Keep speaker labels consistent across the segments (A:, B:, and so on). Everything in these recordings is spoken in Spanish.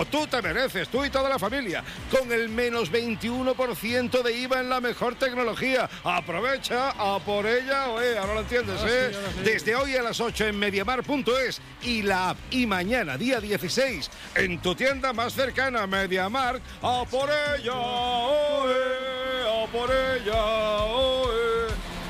A: Tú te mereces, tú y toda la familia, con el menos 21% de IVA en la mejor tecnología. Aprovecha, a por ella, ahora lo entiendes, ¿eh? Desde hoy a las 8 en MediaMarkt.es y la app. Y mañana, día 16, en tu tienda más cercana, MediaMarkt, a por ella, a por ella,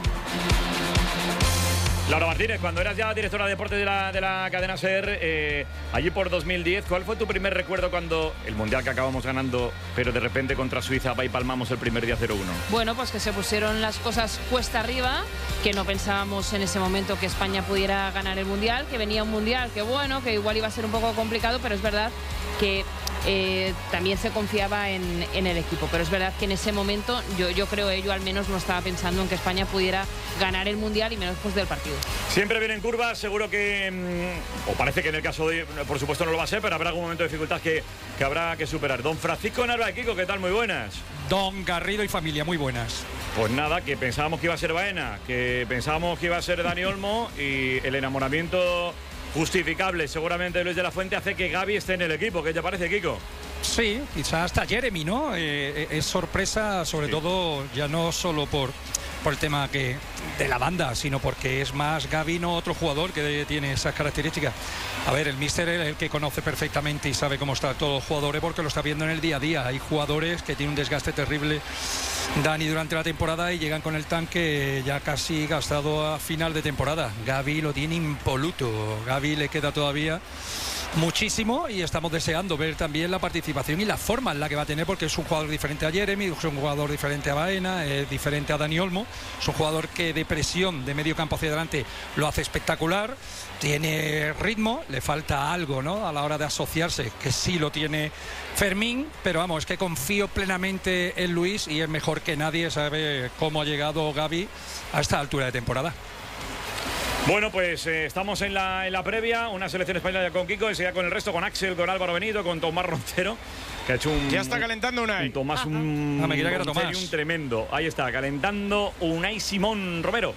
B: Laura Martínez, cuando eras ya directora de deportes de la cadena SER, allí por 2010, ¿cuál fue tu primer recuerdo cuando el Mundial que acabamos ganando, pero de repente contra Suiza va y palmamos el primer día 0-1?
C: Bueno, pues que se pusieron las cosas cuesta arriba, que no pensábamos en ese momento que España pudiera ganar el Mundial, que venía un Mundial, que bueno, que igual iba a ser un poco complicado, pero es verdad que también se confiaba en el equipo. Pero es verdad que en ese momento yo creo, yo al menos no estaba pensando en que España pudiera ganar el Mundial y menos después del partido.
B: Siempre vienen curvas, seguro que, o parece que en el caso de, por supuesto no lo va a ser, pero habrá algún momento de dificultad que habrá que superar. Don Francisco Narváez, Kiko, ¿qué tal? Muy buenas.
D: Don Garrido y familia, muy buenas.
B: Pues nada, que pensábamos que iba a ser Baena, que pensábamos que iba a ser Dani Olmo, y el enamoramiento justificable seguramente de Luis de la Fuente hace que Gavi esté en el equipo. ¿Qué te parece, Kiko?
D: Sí, quizás hasta Jeremy, ¿no? Es sorpresa, sobre todo, ya no solo por el tema de la banda, sino porque es más Gavi, no otro jugador que tiene esas características. A ver, el míster es el que conoce perfectamente y sabe cómo están todos los jugadores porque lo está viendo en el día a día. Hay jugadores que tienen un desgaste terrible, Dani, durante la temporada y llegan con el tanque ya casi gastado a final de temporada. Gavi lo tiene impoluto. Gavi le queda todavía muchísimo y estamos deseando ver también la participación y la forma en la que va a tener, porque es un jugador diferente a Jeremy, es un jugador diferente a Baena, es diferente a Dani Olmo, es un jugador que de presión de medio campo hacia adelante lo hace espectacular, tiene ritmo, le falta algo, ¿no?, a la hora de asociarse, que sí lo tiene Fermín, pero vamos, es que confío plenamente en Luis y es mejor que nadie, sabe cómo ha llegado Gavi a esta altura de temporada.
B: Bueno, pues estamos en la previa, una selección española ya con Kiko, enseguida con el resto, con Axel, con Álvaro Benito, con Tomás Roncero, que ha hecho un...
E: Ya está calentando Unai.
B: Un Tomás, un tremendo. Ahí está, calentando Unai Simón Romero.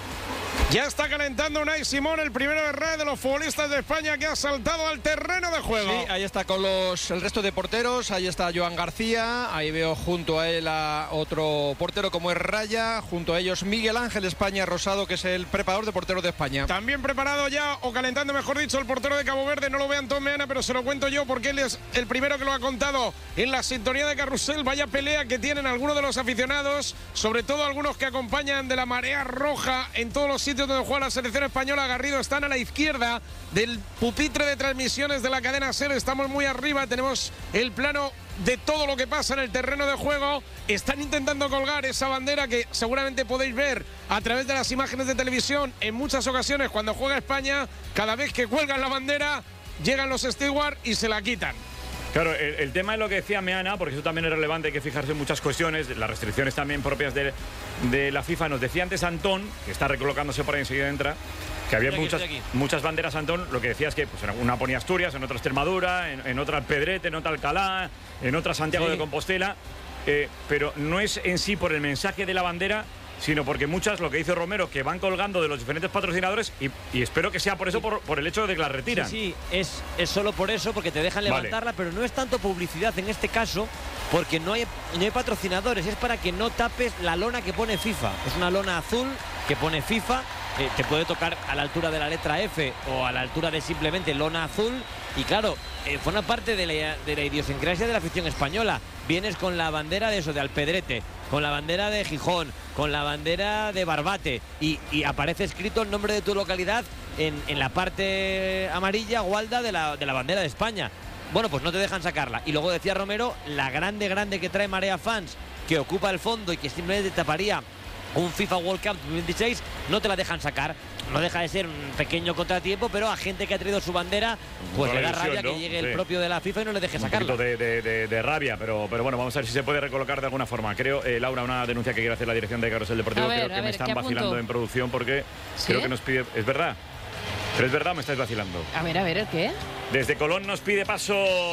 E: Ya está calentando Unai Simón, el primero de red de los futbolistas de España que ha saltado al terreno de juego.
F: Sí, ahí está con el resto de porteros. Ahí está Joan García. Ahí veo junto a él a otro portero como es Raya. Junto a ellos Miguel Ángel España Rosado, que es el preparador de porteros de España.
E: También preparado ya, o calentando mejor dicho, el portero de Cabo Verde. No lo ve Antón Meana, pero se lo cuento yo porque él es el primero que lo ha contado en la sintonía de Carrusel. Vaya pelea que tienen algunos de los aficionados, sobre todo algunos que acompañan de la marea roja en todos los sitios donde juega la selección española. Garrido, están a la izquierda del pupitre de transmisiones de la cadena SER. Estamos muy arriba, tenemos el plano de todo lo que pasa en el terreno de juego. Están intentando colgar esa bandera que seguramente podéis ver a través de las imágenes de televisión en muchas ocasiones cuando juega España. Cada vez que cuelgan la bandera llegan los stewards y se la quitan.
B: Claro, el tema es lo que decía Meana, porque eso también es relevante, hay que fijarse en muchas cuestiones, las restricciones también propias de la FIFA. Nos decía antes Antón, que está recolocándose por ahí, enseguida entra, que había muchas banderas, Antón. Lo que decía es que pues, una ponía Asturias, en otra Extremadura, en otra Pedrete, en otra Alcalá, en otra Santiago de Compostela, pero no es en sí por el mensaje de la bandera, sino porque muchas, lo que dice Romero, que van colgando de los diferentes patrocinadores y espero que sea por eso, por el hecho de que la retiran.
G: Sí, es solo por eso, porque te dejan levantarla, pero no es tanto publicidad en este caso, porque no hay patrocinadores, es para que no tapes la lona que pone FIFA. Es una lona azul que pone FIFA, te puede tocar a la altura de la letra F o a la altura de simplemente lona azul, y claro, forma parte de la idiosincrasia de la afición española. Vienes con la bandera de Alpedrete, con la bandera de Gijón, con la bandera de Barbate y aparece escrito el nombre de tu localidad en la parte amarilla Gualda de la bandera de España. Bueno, pues no te dejan sacarla. Y luego decía Romero, la grande que trae Marea Fans, que ocupa el fondo y que simplemente taparía un FIFA World Cup 2026, no te la dejan sacar. No deja de ser un pequeño contratiempo, pero a gente que ha traído su bandera, pues le da rabia, ¿no?, que llegue el propio de la FIFA y no le deje sacarla.
B: Un poquito de rabia, pero bueno, vamos a ver si se puede recolocar de alguna forma. Creo, Laura, una denuncia que quiere hacer la dirección de Carrusel Deportivo. Creo que me están vacilando en producción porque creo que nos pide... ¿Es verdad? ¿Pero es verdad o me estáis vacilando?
C: A ver, ¿el qué?
B: Desde Colón nos pide paso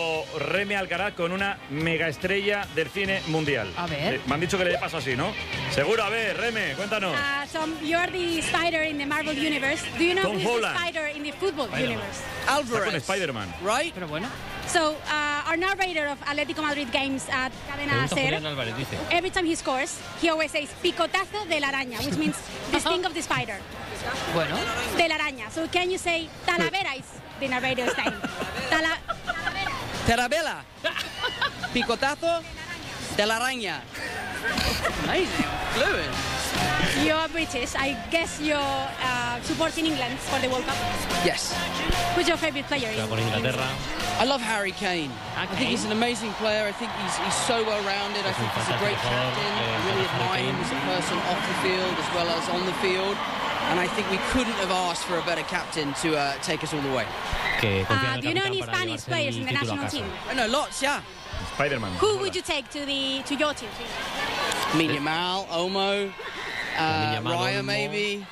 B: Reme Alcaraz con una mega estrella del cine mundial.
C: A ver.
B: Me han dicho que le dé paso así, ¿no? Seguro, a ver, Reme, cuéntanos.
H: So you're the Spider in the Marvel universe. Do you know who's the Spider in the football universe?
B: Alvarez. Con Spider-Man.
G: Right?
C: Pero bueno.
H: So our narrator of Atlético Madrid games at Cadena SER, every time he scores, he always says picotazo de la araña, which means the sting of the spider.
C: Bueno.
H: De la araña. So can you say Talavera is the narrator's time?
I: Tarabella. Picotazo de la araña. Amazing. Fluent.
H: You're British. I guess you're supporting England for the World Cup.
I: Yes.
H: Who's your favorite player?
I: I love Harry Kane. I think he's an amazing player. I think he's so well rounded. I think he's a great captain. I really admire him as a person off the field as well as on the field. And I think we couldn't have asked for a better captain to take us all the way.
H: Do you know any Spanish players in the national team?
I: I know lots, yeah.
B: Spider-Man.
H: Who would you take to your team?
I: Yamal, Olmo, Raya maybe.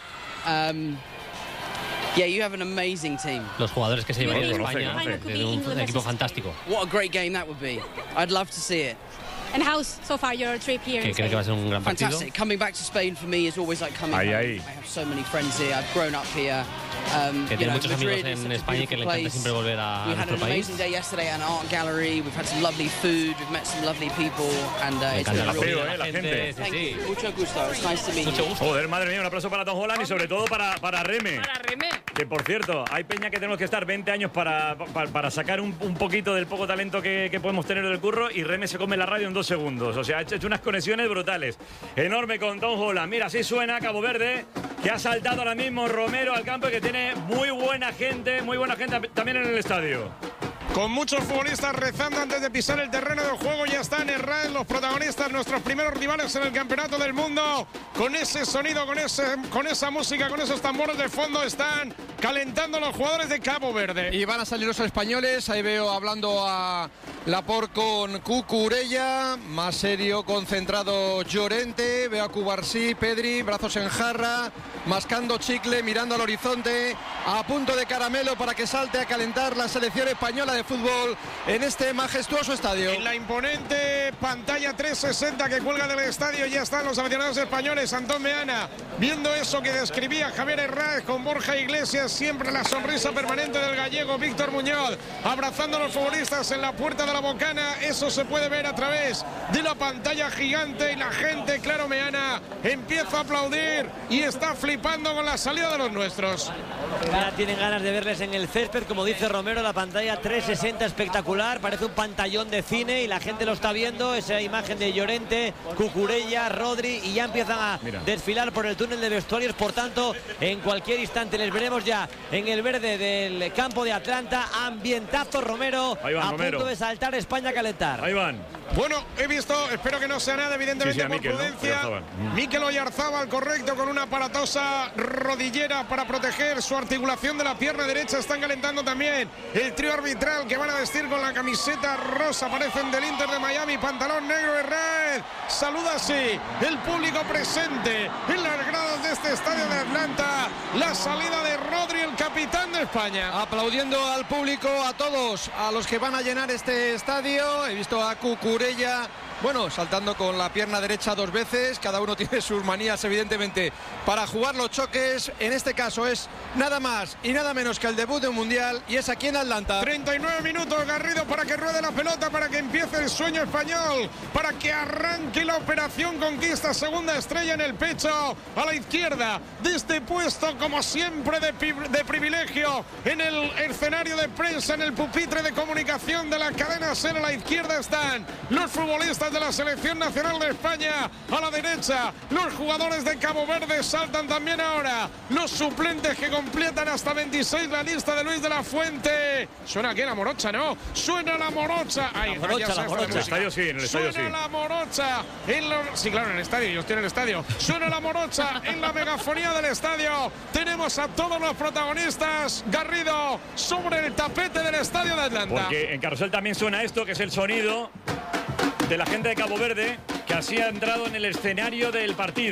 I: Yeah, you have an amazing team.
J: Los jugadores que se llevan de España, un equipo fantástico.
I: What a great game that would be. I'd love to see it.
H: And how's so far your trip here in Spain?
J: ¿Cree que va a ser un gran partido?
I: Fantastic. Coming back to Spain for me is always like coming home. I have so many friends here. I've grown up here.
J: Que tiene muchos amigos en España y que le encanta siempre volver a nuestro país.
I: We had an amazing day yesterday at an art gallery. We've had some lovely food. We've met some lovely people. And it's been a real
B: la gente.
I: Thank you. Mucho gusto. It's nice to meet you.
B: Joder, madre mía, un aplauso para Tom Holland y sobre todo para Reme.
C: Para Reme.
B: Que por cierto, hay peña que tenemos que estar 20 años para sacar un poquito del poco talento que podemos tener del curro, y Reme se come la radio en 2 segundos. O sea, ha hecho unas conexiones brutales. Enorme con Tom Holland. Mira, así suena Cabo Verde, que ha saltado ahora mismo Romero al campo y que tiene muy buena gente también en el estadio.
E: Con muchos futbolistas rezando antes de pisar el terreno de juego. Ya están en Israel los protagonistas, nuestros primeros rivales en el Campeonato del Mundo. Con ese sonido, con esa música, con esos tambores de fondo, están calentando los jugadores de Cabo Verde.
F: Y van a salir los españoles. Ahí veo hablando a Laporte con Cucurella. Más serio, concentrado Llorente. Veo a Cubarsí, Pedri, brazos en jarra, mascando chicle, mirando al horizonte, a punto de caramelo para que salte a calentar la selección española de fútbol en este majestuoso estadio.
E: En la imponente pantalla 360 que cuelga del estadio ya están los aficionados españoles. Antón Meana viendo eso que describía Javier Herráez con Borja Iglesias, siempre la sonrisa permanente del gallego Víctor Muñoz, abrazando a los futbolistas en la puerta de la Bocana. Eso se puede ver a través de la pantalla gigante y la gente, claro, Meana empieza a aplaudir y está flipando con la salida de los nuestros.
G: Ya tienen ganas de verles en el césped, como dice Romero, la pantalla 360 espectacular, parece un pantallón de cine y la gente lo está viendo, esa imagen de Llorente, Cucurella, Rodri, y ya empiezan a desfilar por el túnel de vestuarios. Por tanto, en cualquier instante les veremos ya en el verde del campo de Atlanta. Ambientazo, Romero, a punto de saltar España a calentar.
B: Ahí van.
E: Bueno, he visto, espero que no sea nada, evidentemente, por prudencia. Mikel Oyarzábal, correcto, con una aparatosa rodillera para proteger su articulación de la pierna derecha. Están calentando también el trío arbitral que van a vestir con la camiseta rosa. Aparecen del Inter de Miami, pantalón negro y red. Saluda así el público presente en las gradas de este estadio de Atlanta. La salida de Rodri, el capitán de España.
F: Aplaudiendo al público, a todos, a los que van a llenar este estadio. He visto a Cucurella, bueno, saltando con la pierna derecha 2 veces. Cada uno tiene sus manías, evidentemente, para jugar los choques. En este caso es nada más y nada menos que el debut de un mundial, y es aquí en Atlanta.
E: 39 minutos, Garrido, para que ruede la pelota, para que empiece el sueño español, para que arranque la operación conquista. Segunda estrella en el pecho, a la izquierda de este puesto, como siempre, de privilegio en el escenario de prensa, en el pupitre de comunicación de la cadena SER. A la izquierda están los futbolistas de la selección nacional de España. A la derecha, los jugadores de Cabo Verde. Saltan también ahora los suplentes que completan hasta 26 la lista de Luis de la Fuente. Suena aquí la morocha, ¿no? Suena la morocha. Ahí,
G: la morocha.
B: En el estadio sí, en el estadio sí.
E: Suena la morocha. Sí, claro, en el estadio, yo estoy en el estadio. Suena la morocha en la megafonía del estadio. Tenemos a todos los protagonistas, Garrido, sobre el tapete del estadio de Atlanta.
B: Porque en Carrusel también suena esto, que es el sonido de la gente de Cabo Verde, que así ha entrado en el escenario del partido.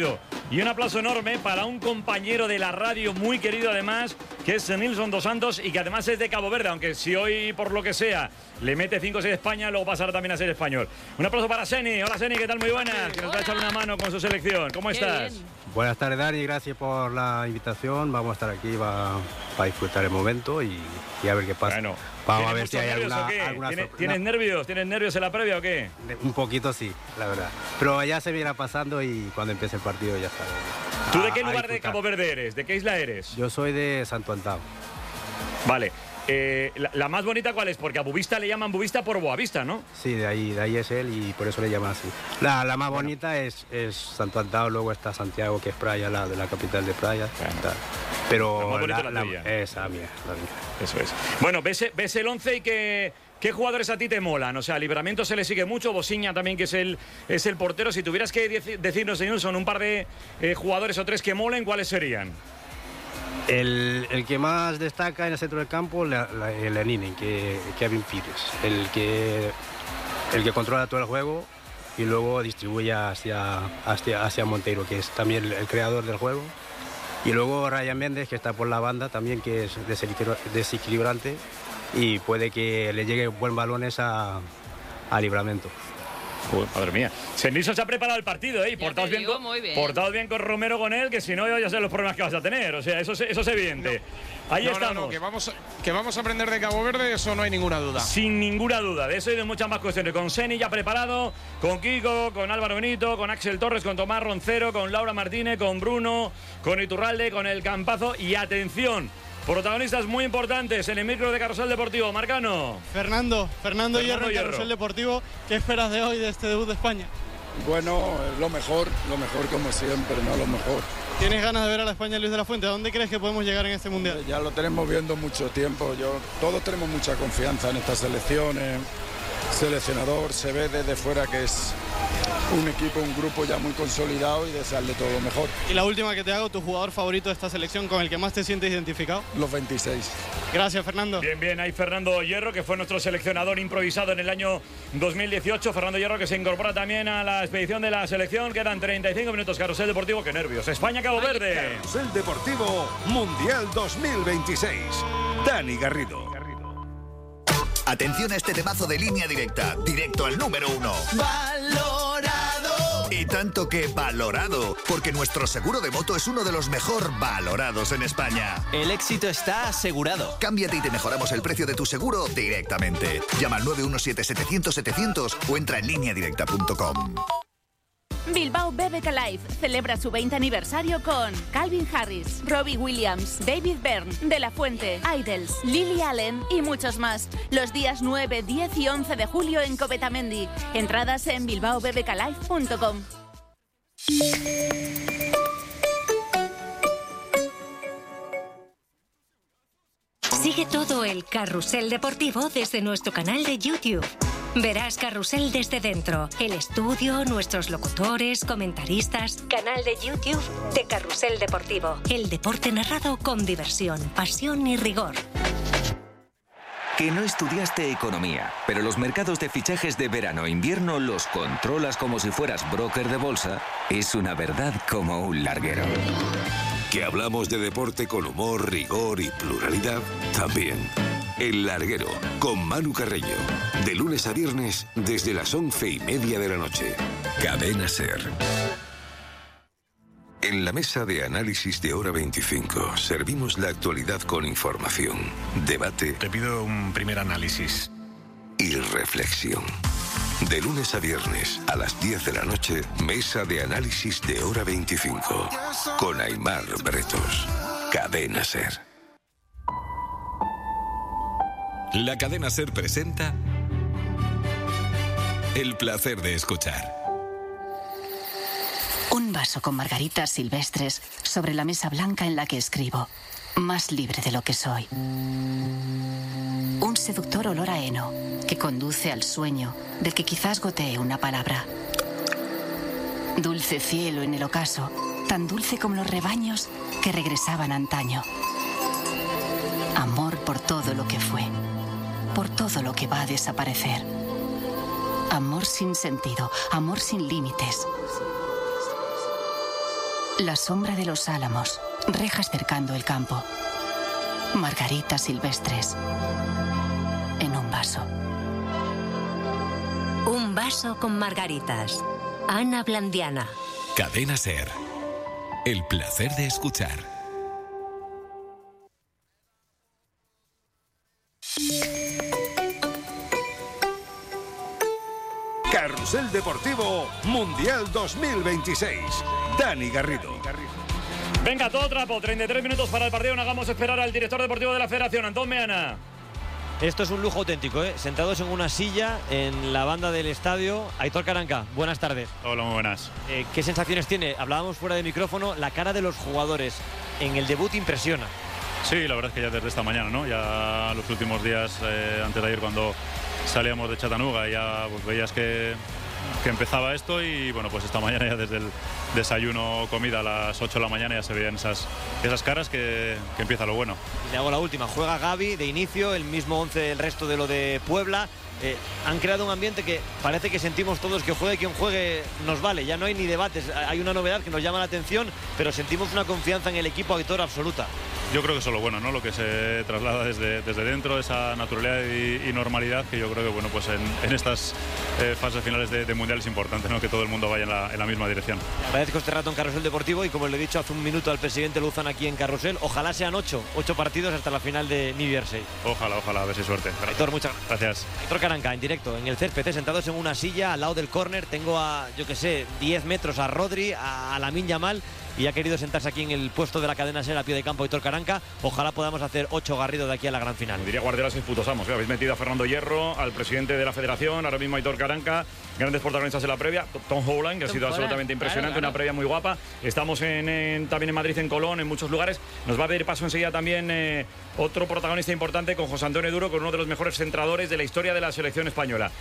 B: Y un aplauso enorme para un compañero de la radio muy querido además, que es Nilson dos Santos y que además es de Cabo Verde, aunque si hoy por lo que sea le mete 5 o 6 España, luego pasará también a ser español. Un aplauso para Seni. Hola Seni, ¿qué tal? Muy buenas. Que nos va a echar una mano con su selección. ¿Cómo estás?
K: Buenas tardes, Dani, gracias por la invitación. Vamos a estar aquí para disfrutar el momento y a ver qué pasa.
B: Bueno,
K: vamos a ver si hay alguna
B: ¿Tienes nervios? ¿Tienes nervios en la previa o qué?
K: Un poquito sí, la verdad. Pero ya se me irá pasando y cuando empiece el partido ya está.
B: ¿Tú de qué lugar de Cabo Verde eres? ¿De qué isla eres?
K: Yo soy de Santo Antão.
B: Vale. La más bonita, ¿cuál es? Porque a Buvista le llaman Buvista por Boavista, ¿no?
K: Sí, de ahí es él y por eso le llaman así. La más bonita es Santo Antão, luego está Santiago, que es Praia, de la capital de Praia. Pero esa mía, la mía.
B: Eso es. Bueno, ves el 11 y ¿qué jugadores a ti te molan? O sea, a Livramento se le sigue mucho, Bosiña también, que es el portero. Si tuvieras que decirnos, Nilson, un par de jugadores o 3 que molen, ¿cuáles serían?
K: El que más destaca en el centro del campo, el Leninen, Kevin Pires, el que controla todo el juego y luego distribuye hacia Monteiro, que es también el creador del juego. Y luego Ryan Méndez, que está por la banda también, que es desequilibrante y puede que le llegue buen balones a Livramento.
B: Madre mía. Nilson se ha preparado el partido, ¿eh? Portaos bien con Romero, con él, que si no ya sé los problemas que vas a tener. O sea, eso es evidente. Ahí estamos.
E: Que vamos a aprender de Cabo Verde, eso no hay ninguna duda.
B: Sin ninguna duda. De eso y de muchas más cuestiones. Con Seni ya preparado, con Kiko, con Álvaro Benito, con Axel Torres, con Tomás Roncero, con Laura Martínez, con Bruno, con Iturralde, con El Campazo. Y atención, protagonistas muy importantes en el micro de Carrusel Deportivo. Marcano.
L: Fernando Hierro en Carrusel Deportivo. ¿Qué esperas de hoy, de este debut de España?
M: Bueno, lo mejor como siempre, no lo mejor.
L: ¿Tienes ganas de ver a la España Luis de la Fuente? ¿A dónde crees que podemos llegar en este Mundial?
M: Ya lo tenemos viendo mucho tiempo. Todos tenemos mucha confianza en estas selecciones. Seleccionador se ve desde fuera que es un equipo, un grupo ya muy consolidado y desearle todo lo mejor.
L: Y la última que te hago, tu jugador favorito de esta selección, con el que más te sientes identificado.
M: Los 26.
L: Gracias, Fernando.
B: Bien, hay Fernando Hierro, que fue nuestro seleccionador improvisado en el año 2018. Fernando Hierro, que se incorpora también a la expedición de la selección. Quedan 35 minutos. Carrusel Deportivo, qué nervios. España-Cabo Verde.
A: Carrusel Deportivo Mundial 2026. Dani Garrido.
N: Atención a este temazo de Línea Directa, directo al número 1. ¡Valorado! Y tanto que valorado, porque nuestro seguro de moto es uno de los mejor valorados en España.
O: El éxito está asegurado.
N: Cámbiate y te mejoramos el precio de tu seguro directamente. Llama al 917-700-700 o entra en lineadirecta.com.
P: Bilbao BBK Live celebra su 20 aniversario con Calvin Harris, Robbie Williams, David Byrne, De La Fuente, Idols, Lily Allen y muchos más. Los días 9, 10 y 11 de julio en Covetamendi. Entradas en bilbaobbklive.com.
Q: Sigue todo el Carrusel Deportivo desde nuestro canal de YouTube. Verás Carrusel desde dentro, el estudio, nuestros locutores, comentaristas. Canal de YouTube de Carrusel Deportivo. El deporte narrado con diversión, pasión y rigor.
R: Que no estudiaste economía, pero los mercados de fichajes de verano e invierno los controlas como si fueras broker de bolsa, es una verdad como un larguero.
S: Que hablamos de deporte con humor, rigor y pluralidad, también. El Larguero, con Manu Carreño. De lunes a viernes, desde las 11:30 de la noche. Cadena SER. En la mesa de análisis de Hora 25, servimos la actualidad con información, debate...
T: Te pido un primer análisis.
S: Y reflexión. De lunes a viernes, a las 10 de la noche, mesa de análisis de Hora 25. Con Aimar Bretos. Cadena SER.
U: La cadena SER presenta El placer de escuchar.
V: Un vaso con margaritas silvestres sobre la mesa blanca en la que escribo, más libre de lo que soy. Un seductor olor a heno que conduce al sueño del que quizás gotee una palabra. Dulce cielo en el ocaso, tan dulce como los rebaños que regresaban antaño. Amor por todo lo que fue. Por todo lo que va a desaparecer. Amor sin sentido, amor sin límites. La sombra de los álamos, rejas cercando el campo. Margaritas silvestres en un vaso.
Q: Un vaso con margaritas. Ana Blandiana.
U: Cadena SER. El placer de escuchar.
A: Carrusel Deportivo Mundial 2026. Dani Garrido.
B: Venga, todo trapo, 33 minutos para el partido. No hagamos esperar al director deportivo de la Federación, Antón Meana.
G: Esto es un lujo auténtico, ¿eh? Sentados en una silla en la banda del estadio. Aitor Caranca, buenas tardes.
B: Hola, muy buenas.
G: ¿Qué sensaciones tiene? Hablábamos fuera de micrófono, la cara de los jugadores en el debut impresiona.
D: Sí, la verdad es que ya desde esta mañana, ¿no? Ya los últimos días, antes de ayer cuando salíamos de Chattanooga, ya pues, veías que empezaba esto y bueno, pues esta mañana ya desde el desayuno, comida a las 8 de la mañana ya se veían esas caras que empieza lo bueno.
G: Y le hago la última, juega Gavi de inicio, el mismo 11 del resto de lo de Puebla. Han creado un ambiente que parece que sentimos todos que juegue quien juegue nos vale, ya no hay ni debates, hay una novedad que nos llama la atención, pero sentimos una confianza en el equipo Aitor absoluta.
D: Yo creo que eso es lo bueno, ¿no? Lo que se traslada desde dentro, esa naturalidad y normalidad que yo creo que bueno, pues en estas fases finales de Mundial es importante, ¿no? Que todo el mundo vaya en la misma dirección.
G: Agradezco este rato en Carrusel Deportivo y como le he dicho hace un minuto al presidente Luzán aquí en Carrusel, ojalá sean 8 partidos hasta la final de New Jersey.
D: Ojalá, a ver si suerte. Gracias.
G: Aitor, muchas
D: gracias.
G: Aitor Caranca, en directo, en el césped, sentados en una silla al lado del córner. Tengo a, 10 metros a Rodri, a Lamine Yamal, y ha querido sentarse aquí en el puesto de la cadena SER a pie de campo Aitor Caranca. Ojalá podamos hacer 8 Garrido de aquí a la gran final.
B: Me diría Guardiola 6 putos amos. Habéis metido a Fernando Hierro, al presidente de la Federación, ahora mismo Aitor Caranca, grandes protagonistas de la previa, Tom Holland, que ha sido absolutamente impresionante, claro. Una previa muy guapa. Estamos también en Madrid, en Colón, en muchos lugares. Nos va a pedir paso enseguida también otro protagonista importante con José Antonio Duro, con uno de los mejores centradores de la historia de la selección española.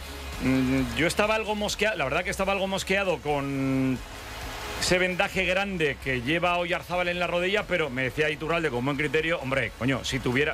B: Yo estaba algo mosqueado, la verdad que estaba algo mosqueado con ese vendaje grande que lleva Oyarzábal en la rodilla, pero me decía Iturralde con buen criterio, hombre, coño, si tuviera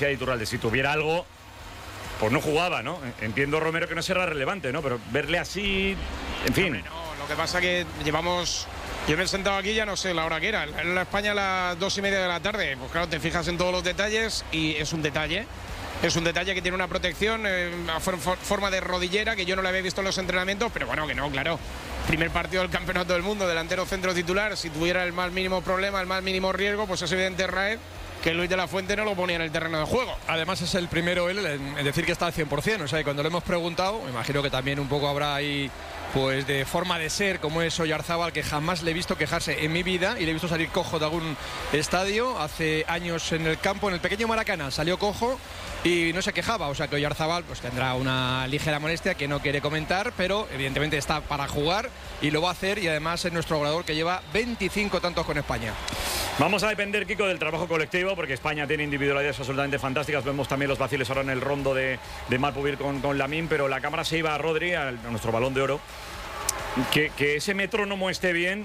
B: algo, pues no jugaba, ¿no? Entiendo, Romero, que no será relevante, ¿no? Pero verle así, en fin.
E: Hombre, no, lo que pasa que llevamos... Yo me he sentado aquí, ya no sé la hora que era. En la España a las 2:30 de la tarde. Pues claro, te fijas en todos los detalles y es un detalle. Es un detalle que tiene una protección a forma de rodillera que yo no la había visto en los entrenamientos, pero bueno, que no, claro. Primer partido del Campeonato del Mundo, delantero centro titular. Si tuviera el más mínimo problema, el más mínimo riesgo, pues es evidente Raed que Luis de la Fuente no lo ponía en el terreno de juego.
F: Además es el primero él en decir que está al 100%, o sea, y cuando lo hemos preguntado, me imagino que también un poco habrá ahí pues de forma de ser como es Oyarzábal, que jamás le he visto quejarse en mi vida y le he visto salir cojo de algún estadio. Hace años en el campo, en el pequeño Maracaná, salió cojo y no se quejaba, o sea que Oyarzábal pues tendrá una ligera molestia que no quiere comentar, pero evidentemente está para jugar y lo va a hacer, y además es nuestro goleador que lleva 25 tantos con España.
B: Vamos a depender, Kiko, del trabajo colectivo, porque España tiene individualidades absolutamente fantásticas. Vemos también los vaciles ahora en el rondo de Malpubir con Lamine, pero la cámara se iba a Rodri, a nuestro Balón de Oro. Que ese metrónomo esté bien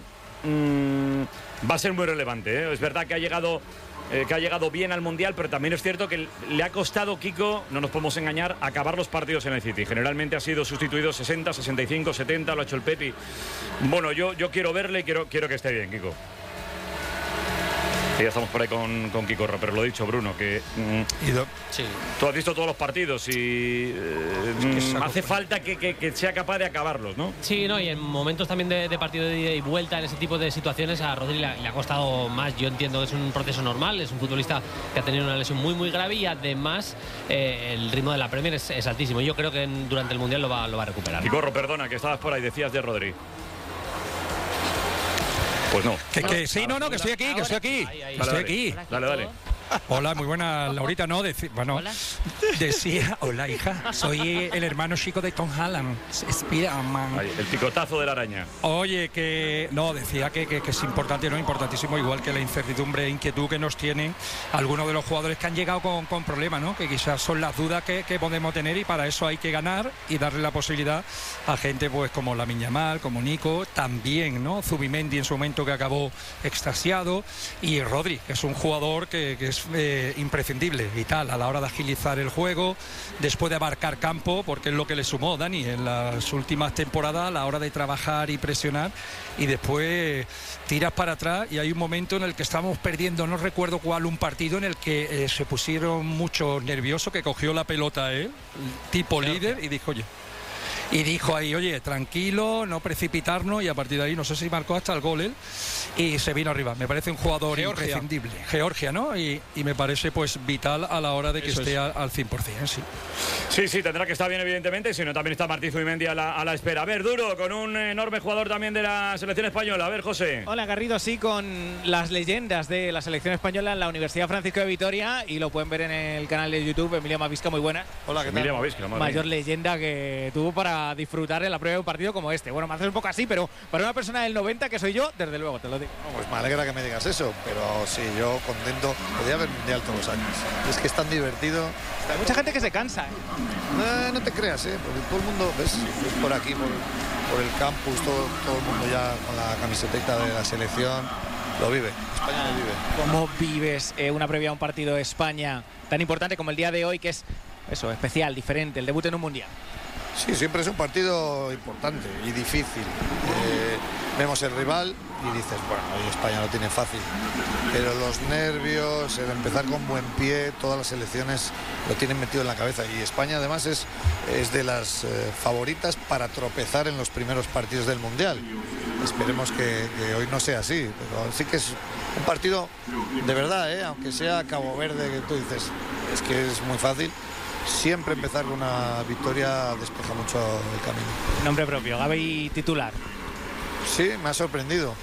B: va a ser muy relevante, ¿eh? Es verdad que ha llegado bien al Mundial, pero también es cierto que le ha costado, Kiko, no nos podemos engañar, acabar los partidos en el City. Generalmente ha sido sustituido 60, 65, 70, lo ha hecho el Pepi. Bueno, yo quiero verle y quiero que esté bien, Kiko. Ya estamos por ahí con Kiko, pero lo he dicho, Bruno, que
G: sí.
B: Tú has visto todos los partidos y hace falta que sea capaz de acabarlos, ¿no?
J: Sí, no, y en momentos también de partido de ida y vuelta, en ese tipo de situaciones, a Rodri le ha costado más. Yo entiendo que es un proceso normal, es un futbolista que ha tenido una lesión muy, muy grave y además el ritmo de la Premier es altísimo. Yo creo que durante el Mundial lo va a recuperar.
B: Kiko, perdona, que estabas por ahí, decías de Rodri. Pues no.
H: Que sí, no, que estoy aquí, que estoy aquí. Estoy aquí.
B: Dale.
H: Hola, muy buena, Laurita, ¿no? Decía, hola, hija, soy el hermano chico de Tom Holland, Spiderman.
B: El picotazo de la araña.
H: Oye, decía que es importante, ¿no? Importantísimo, igual que la incertidumbre e inquietud que nos tienen algunos de los jugadores que han llegado con problemas, ¿no? Que quizás son las dudas que podemos tener, y para eso hay que ganar y darle la posibilidad a gente pues como Lamine Yamal, como Nico, también, ¿no? Zubimendi en su momento, que acabó extasiado, y Rodri, que es un jugador que es imprescindible, vital a la hora de agilizar el juego, después de abarcar campo, porque es lo que le sumó Dani en las últimas temporadas a la hora de trabajar y presionar, y después tiras para atrás y hay un momento en el que estábamos perdiendo, no recuerdo cuál, un partido en el que se pusieron mucho nerviosos, que cogió la pelota él, tipo líder, y dijo ahí, oye, tranquilo, no precipitarnos, y a partir de ahí, no sé si marcó hasta el gol él, y se vino arriba. Me parece un jugador imprescindible. Georgia, ¿no? Y me parece pues vital a la hora de que esté al 100%, sí.
B: Sí, tendrá que estar bien, evidentemente, si no, también está Martí Zubimendi a la espera. A ver, Duro, con un enorme jugador también de la selección española. A ver, José.
C: Hola, Garrido, sí, con las leyendas de la selección española en la Universidad Francisco de Vitoria, y lo pueden ver en el canal de YouTube, Emilia Mavisca, muy buena.
B: Hola, ¿qué tal? Emilia Mavisca,
C: mayor leyenda que tuvo para disfrutar en la prueba de un partido como este. Bueno, me hace un poco así, pero para una persona del 90 que soy yo, desde luego, te lo digo.
I: Pues me alegra que me digas eso, pero sí, yo contento. Podría haber mundial todos los años. Es que es tan divertido.
C: Hay mucha gente que se cansa,
I: No te creas, porque todo el mundo, ves por aquí, por el campus, todo el mundo ya con la camiseta de la selección lo vive. España lo vive.
C: ¿Cómo vives una previa a un partido de España tan importante como el día de hoy, que es eso, especial, diferente, el debut en un mundial?
I: Sí, siempre es un partido importante y difícil. Vemos el rival y dices, bueno, hoy España lo tiene fácil. Pero los nervios, el empezar con buen pie, todas las selecciones lo tienen metido en la cabeza. Y España además es de las favoritas para tropezar en los primeros partidos del Mundial. Esperemos que hoy no sea así. Pero sí que es un partido de verdad, aunque sea Cabo Verde, que tú dices, es que es muy fácil. Siempre empezar con una victoria despeja mucho el camino.
C: Nombre propio, Gavi titular.
I: Sí, me ha sorprendido.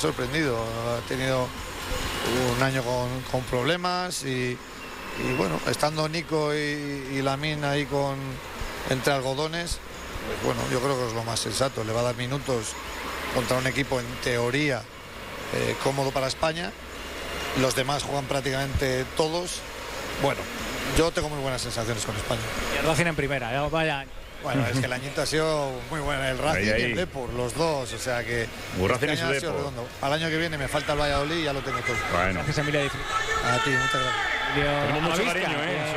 I: Ha tenido un año con problemas y bueno, estando Nico y Lamine ahí entre algodones, pues bueno, yo creo que es lo más sensato. Le va a dar minutos contra un equipo en teoría cómodo para España. Los demás juegan prácticamente todos. Bueno, yo tengo muy buenas sensaciones con España.
C: Y el Racing en primera, vaya.
I: Bueno, es que el añito ha sido muy bueno, el Racing y el Depor, los dos, o sea que
B: Racing
I: este año ha sido redondo. Al año que viene me falta el Valladolid y ya lo tengo todo.
B: Bueno.
C: Gracias, Emilia.
I: A ti, muchas gracias.
B: Tenemos mucho cariño,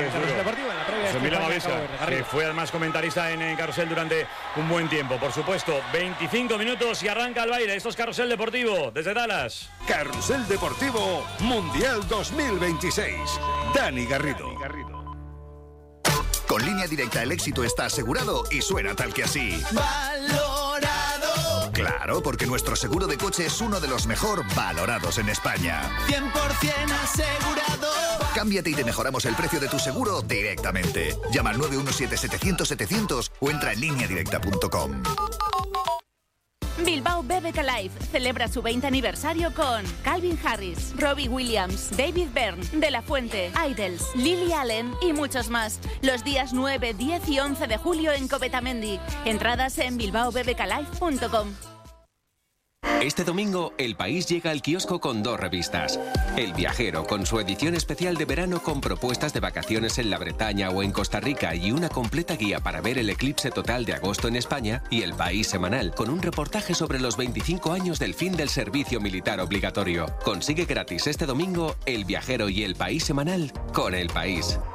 B: Emilia Mavisca, que fue además comentarista en Carrusel durante un buen tiempo. Por supuesto, 25 minutos y arranca el baile. Esto es Carrusel Deportivo, desde Dallas.
A: Carrusel Deportivo Mundial 2026. Dani Garrido.
N: Con Línea Directa el éxito está asegurado y suena tal que así.
W: ¡Valorado!
N: Claro, porque nuestro seguro de coche es uno de los mejor valorados en España.
W: 100% asegurado.
N: Cámbiate y te mejoramos el precio de tu seguro directamente. Llama al 917-700-700 o entra en lineadirecta.com.
P: Bilbao BBK Live celebra su 20 aniversario con Calvin Harris, Robbie Williams, David Byrne, De La Fuente, Idols, Lily Allen y muchos más. Los días 9, 10 y 11 de julio en Copetamendi. Entradas en bilbaobbklive.com.
R: Este domingo, El País llega al kiosco con 2 revistas. El Viajero, con su edición especial de verano con propuestas de vacaciones en la Bretaña o en Costa Rica y una completa guía para ver el eclipse total de agosto en España. Y El País semanal, con un reportaje sobre los 25 años del fin del servicio militar obligatorio. Consigue gratis este domingo El Viajero y El País semanal con El País.